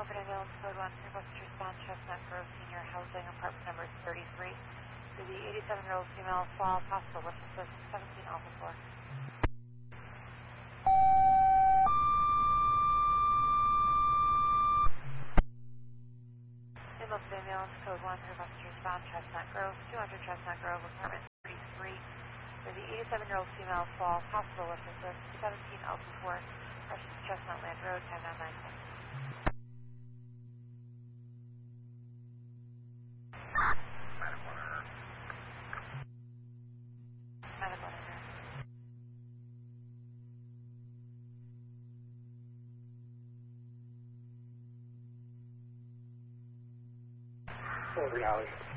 Sanford Ambulance Code 1, request to respond Chestnut Grove Senior Housing, apartment number 33. To the 87-year-old female fall, possible with assist 17 Alpha 4. Ambulance Ambulance Code 1, request to respond Chestnut Grove, 200 Chestnut Grove, apartment 33. To the 87-year-old female fall, possible with assist 17 Alpha 4. Rushes Chestnut Land Road, time now 9 minutes. Madam Monitor. 4 hours.